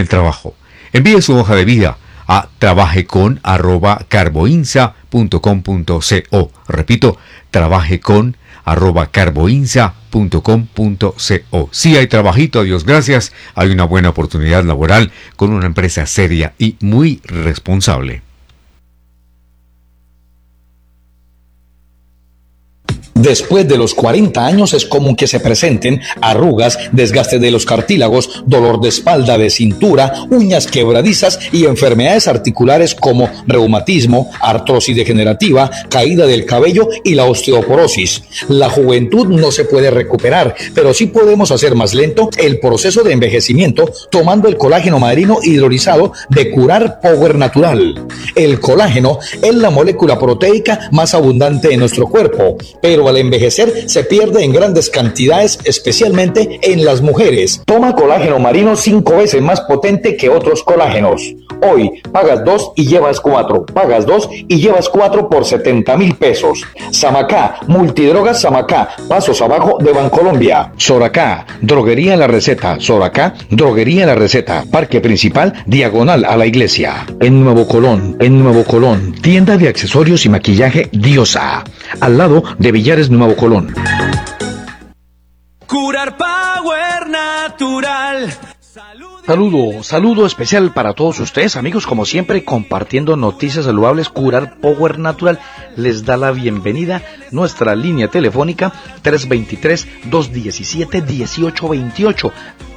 el trabajo. Envíe su hoja de vida a trabajecon@carboinsa.com.co. Repito, trabajecon@carboinsa.com.co. Sí hay trabajito, Dios gracias, hay una buena oportunidad laboral con una empresa seria y muy responsable. Después de los 40 años es común que se presenten arrugas, desgaste de los cartílagos, dolor de espalda, de cintura, uñas quebradizas y enfermedades articulares como reumatismo, artrosis degenerativa, caída del cabello y la osteoporosis. La juventud no se puede recuperar, pero sí podemos hacer más lento el proceso de envejecimiento tomando el colágeno marino hidrolizado de Curar Power Natural. El colágeno es la molécula proteica más abundante en nuestro cuerpo, pero al envejecer se pierde en grandes cantidades, especialmente en las mujeres. Toma colágeno marino 5 veces más potente que otros colágenos. Hoy pagas 2 y llevas 4. Pagas 2 y llevas 4 por 70,000 pesos. Samacá, Multidrogas Samacá, pasos abajo de Bancolombia. Soracá, Droguería La Receta. Soracá, Droguería La Receta. Parque Principal, diagonal a la iglesia. En Nuevo Colón, tienda de accesorios y maquillaje Diosa, al lado de Villares, Nuevo Colón. Curar Power Natural. Saludo especial para todos ustedes, amigos, como siempre, compartiendo noticias saludables. Curar Power Natural les da la bienvenida. Nuestra línea telefónica 323-217-1828.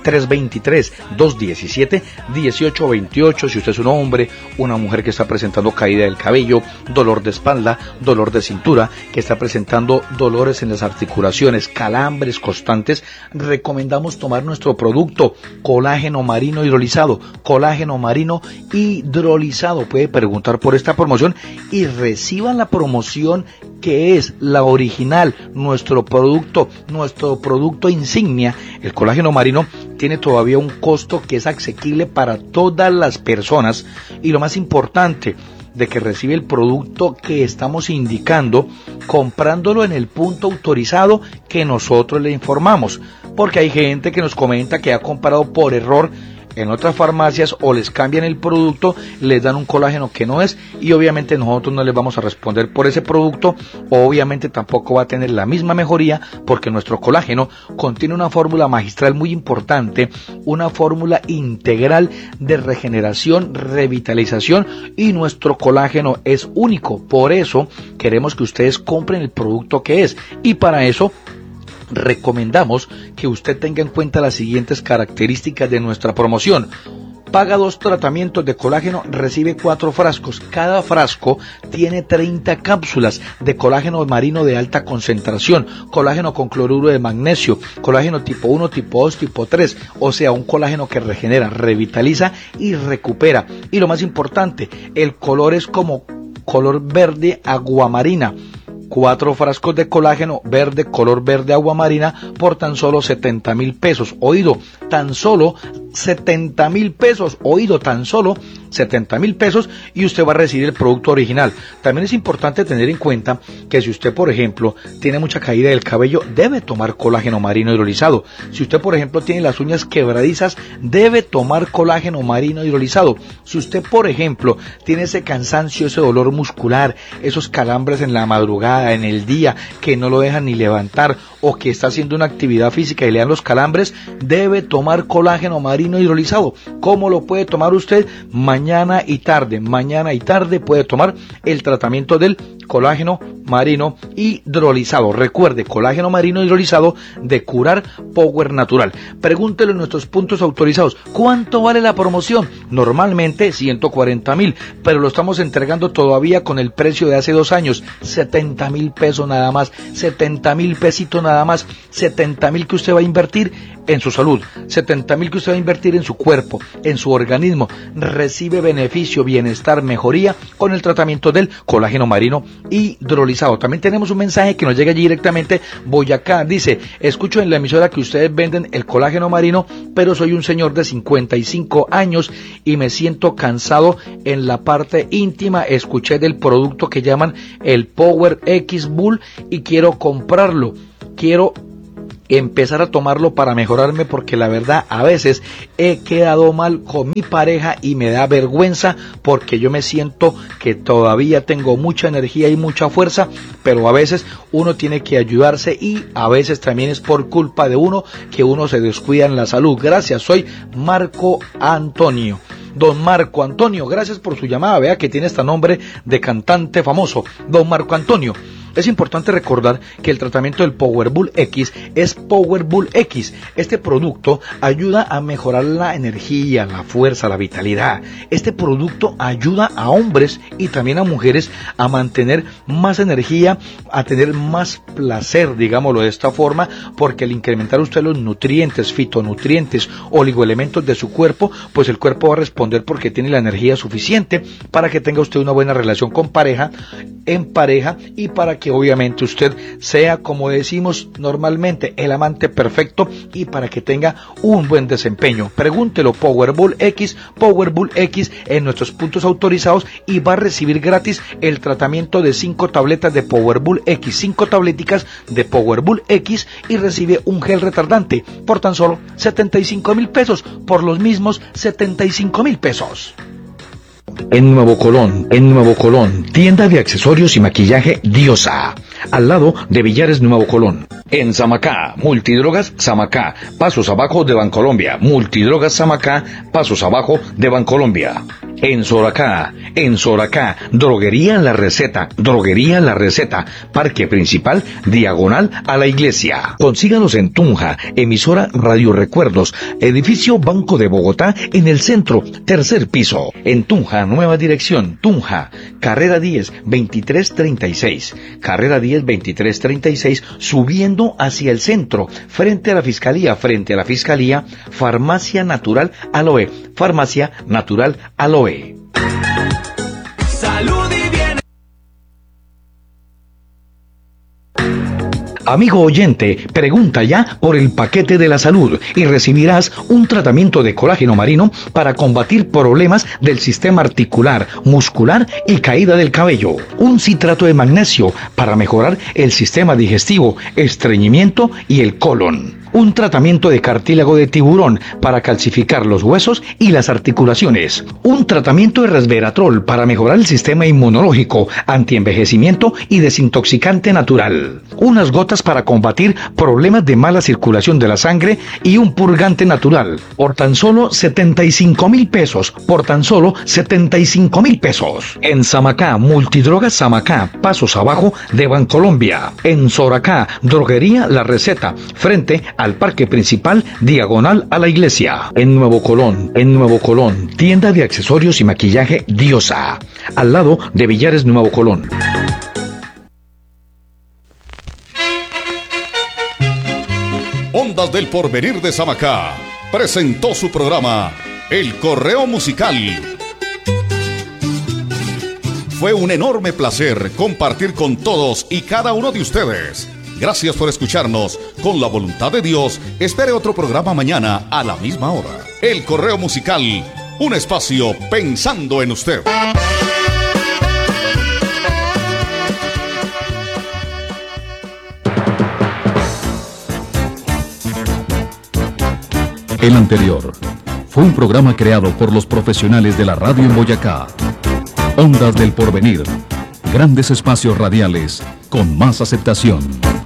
323-217-1828. Si usted es un hombre, una mujer que está presentando caída del cabello, dolor de espalda, dolor de cintura, que está presentando dolores en las articulaciones, calambres constantes, recomendamos tomar nuestro producto colágeno marino hidrolizado. Colágeno marino hidrolizado. Puede preguntar por esta promoción y reciban la promoción que es la original, nuestro producto insignia. El colágeno marino tiene todavía un costo que es asequible para todas las personas, y lo más importante, de que recibe el producto que estamos indicando, comprándolo en el punto autorizado que nosotros le informamos, porque hay gente que nos comenta que ha comprado por error en otras farmacias o les cambian el producto, les dan un colágeno que no es, y obviamente nosotros no les vamos a responder por ese producto. Obviamente tampoco va a tener la misma mejoría, porque nuestro colágeno contiene una fórmula magistral muy importante, una fórmula integral de regeneración, revitalización, y nuestro colágeno es único. Por eso queremos que ustedes compren el producto que es, y para eso recomendamos que usted tenga en cuenta las siguientes características de nuestra promoción. Paga 2 tratamientos de colágeno, recibe 4 frascos. Cada frasco tiene 30 cápsulas de colágeno marino de alta concentración, colágeno con cloruro de magnesio, colágeno tipo 1, tipo 2, tipo 3, o sea, un colágeno que regenera, revitaliza y recupera. Y lo más importante, el color es como color verde aguamarina. 4 frascos de colágeno verde, color verde aguamarina, por tan solo 70,000 pesos. Oído, tan solo 70,000 pesos. Oído, tan solo 70,000 pesos, y usted va a recibir el producto original. También es importante tener en cuenta que si usted, por ejemplo, tiene mucha caída del cabello, debe tomar colágeno marino hidrolizado. Si usted, por ejemplo, tiene las uñas quebradizas, debe tomar colágeno marino hidrolizado. Si usted, por ejemplo, tiene ese cansancio, ese dolor muscular, esos calambres en la madrugada, en el día, que no lo dejan ni levantar, o que está haciendo una actividad física y le dan los calambres, debe tomar colágeno marino hidrolizado. ¿Cómo lo puede tomar usted? Mañana y tarde puede tomar el tratamiento del colágeno marino hidrolizado. Recuerde, colágeno marino hidrolizado de Curar Power Natural. Pregúntele en nuestros puntos autorizados, ¿cuánto vale la promoción? Normalmente 140,000, pero lo estamos entregando todavía con el precio de hace 2 años, 70,000 pesos nada más, 70,000 pesitos nada más, 70,000 que usted va a invertir en su salud, 70,000 que usted va a invertir en su cuerpo, en su organismo. Recibe beneficio, bienestar, mejoría con el tratamiento del colágeno marino hidrolizado. También tenemos un mensaje que nos llega allí directamente. Boyacá dice: escucho en la emisora que ustedes venden el colágeno marino, pero soy un señor de 55 años y me siento cansado en la parte íntima. Escuché del producto que llaman el Power X Bull y quiero comprarlo. Quiero empezar a tomarlo para mejorarme, porque la verdad a veces he quedado mal con mi pareja y me da vergüenza porque yo me siento que todavía tengo mucha energía y mucha fuerza, pero a veces uno tiene que ayudarse y a veces también es por culpa de uno que uno se descuida en la salud. Gracias, soy Marco Antonio. Don Marco Antonio, gracias por su llamada, vea que tiene este nombre de cantante famoso, Don Marco Antonio. Es importante recordar que el tratamiento del Powerbull X es Powerbull X. Este producto ayuda a mejorar la energía, la fuerza, la vitalidad. Este producto ayuda a hombres y también a mujeres a mantener más energía, a tener más placer, digámoslo de esta forma, porque al incrementar usted los nutrientes, fitonutrientes, oligoelementos de su cuerpo, pues el cuerpo va a responder porque tiene la energía suficiente para que tenga usted una buena relación con pareja, en pareja, y para que obviamente usted sea, como decimos normalmente, el amante perfecto, y para que tenga un buen desempeño. Pregúntelo, Powerbull X en nuestros puntos autorizados, y va a recibir gratis el tratamiento de 5 tabletas de Powerbull X, 5 tableticas de Powerbull X, y recibe un gel retardante por tan solo 75,000 pesos, por los mismos 75,000 pesos. En Nuevo Colón, tienda de accesorios y maquillaje Diosa, al lado de Villares Nuevo Colón. En Samacá, Multidrogas Samacá, pasos abajo de Bancolombia. Multidrogas Samacá, pasos abajo de Bancolombia. En Soracá, Droguería La Receta, Parque Principal, diagonal a la iglesia. Consíganos en Tunja, emisora Radio Recuerdos, edificio Banco de Bogotá, en el centro, tercer piso. En Tunja, nueva dirección, Tunja, carrera 10, 2336. Carrera 10, 2336, subiendo hacia el centro, frente a la fiscalía, Farmacia Natural Aloe, Salud y bien. Amigo oyente, pregunta ya por el paquete de la salud y recibirás un tratamiento de colágeno marino para combatir problemas del sistema articular, muscular y caída del cabello. Un citrato de magnesio para mejorar el sistema digestivo, estreñimiento y el colon. Un tratamiento de cartílago de tiburón para calcificar los huesos y las articulaciones. Un tratamiento de resveratrol para mejorar el sistema inmunológico, antienvejecimiento y desintoxicante natural. Unas gotas para combatir problemas de mala circulación de la sangre y un purgante natural. Por tan solo 75,000 pesos. En Samacá, Multidrogas Samacá, pasos abajo de Bancolombia. En Soracá, Droguería La Receta, frente al Parque Principal, diagonal a la iglesia. En Nuevo Colón, tienda de accesorios y maquillaje Diosa, al lado de Villares Nuevo Colón. Ondas del Porvenir de Samacá presentó su programa El Correo Musical. Fue un enorme placer compartir con todos y cada uno de ustedes. Gracias por escucharnos. Con la voluntad de Dios, espere otro programa mañana a la misma hora. El Correo Musical, un espacio pensando en usted. El anterior fue un programa creado por los profesionales de la radio en Boyacá. Ondas del Porvenir, grandes espacios radiales con más aceptación.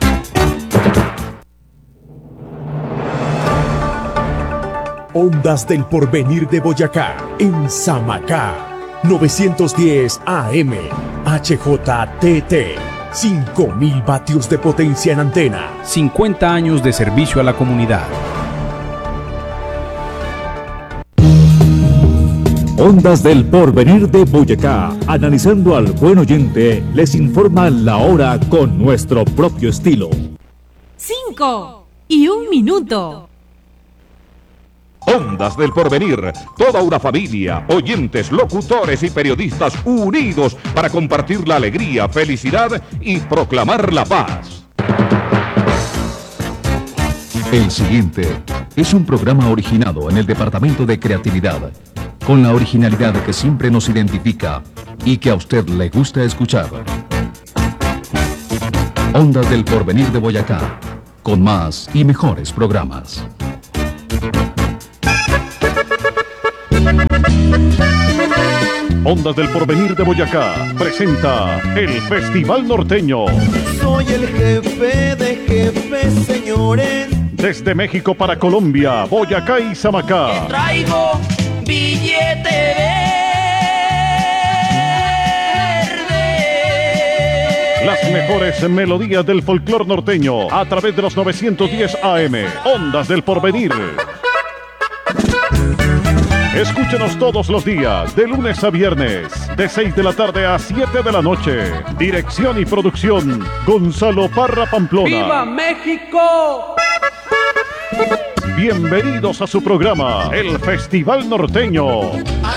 Ondas del Porvenir de Boyacá, en Samacá, 910 AM, HJTT, 5.000 vatios de potencia en antena. 50 años de servicio a la comunidad. Ondas del Porvenir de Boyacá, analizando al buen oyente, les informa la hora con nuestro propio estilo. 5 y 1 minuto. Ondas del Porvenir, toda una familia, oyentes, locutores y periodistas unidos para compartir la alegría, felicidad y proclamar la paz. El siguiente es un programa originado en el Departamento de Creatividad, con la originalidad que siempre nos identifica y que a usted le gusta escuchar. Ondas del Porvenir de Boyacá, con más y mejores programas. Ondas del Porvenir de Boyacá presenta el Festival Norteño. Soy el jefe de jefes, señores. Desde México para Colombia, Boyacá y Samacá. Traigo billete verde. Las mejores melodías del folclor norteño a través de los 910 AM. Ondas del Porvenir. Escúchenos todos los días, de lunes a viernes, de 6 de la tarde a 7 de la noche. Dirección y producción, Gonzalo Parra Pamplona. ¡Viva México! Bienvenidos a su programa, el Festival Norteño.